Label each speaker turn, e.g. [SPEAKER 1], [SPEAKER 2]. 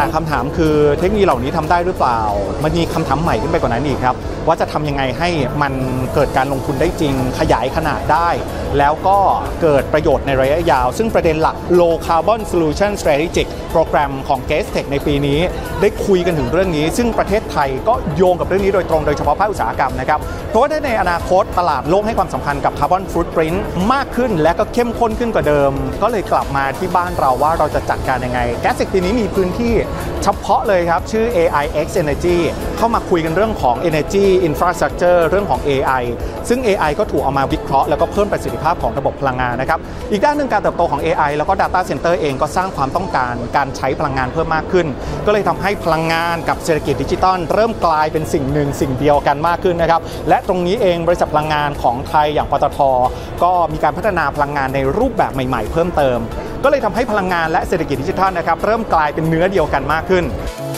[SPEAKER 1] คำถามคือเทคโนโลยีเหล่านี้ทำได้หรือเปล่ามันมีคำถามใหม่ขึ้นไปกว่านั้นอีกครับว่าจะทำยังไงให้มันเกิดการลงทุนได้จริงขยายขนาดได้แล้วก็เกิดประโยชน์ในระยะยาวซึ่งประเด็นหลัก Low Carbon Solution Strategic Program ของ GESTECH ในปีนี้ได้คุยกันถึงเรื่องนี้ซึ่งประเทศไทยก็โยงกับเรื่องนี้โดยตรงโดยเฉพาะภาคอุตสาหกรรมนะครับเพราะว่าในอนาคตตลาดโลกให้ความสำคัญกับ Carbon Footprint มากขึ้นและก็เข้มข้นขึ้นกว่าเดิมก็เลยกลับมาที่บ้านเราว่าเราจะจัดการยังไง GESTECH ปีนี้มีพื้นที่เฉพาะเลยครับชื่อ AIX Energy เข้ามาคุยกันเรื่องของ Energy Infrastructure เรื่องของ AI ซึ่ง AI ก็ถูกเอามาวิเคราะห์แล้วก็เพิ่มประสิทธิภาพของระบบพลังงานนะครับอีกด้านหนึ่งการเติบโตของ AI แล้วก็ Data Center เองก็สร้างความต้องการการใช้พลังงานเพิ่มมากขึ้นก็เลยทำให้พลังงานกับเศรษฐกิจดิจิทัลเริ่มกลายเป็นสิ่งหนึ่งสิ่งเดียวกันมากขึ้นนะครับและตรงนี้เองบริษัทพลังงานของไทยอย่างปตท.ก็มีการพัฒนาพลังงานในรูปแบบใหม่ๆเพิ่มเติมก็เลยทำให้พลังงานและเศรษฐกิจดิจิทัลนะครับเริ่มกลายเป็นเนื้อเดียวกันมากขึ้น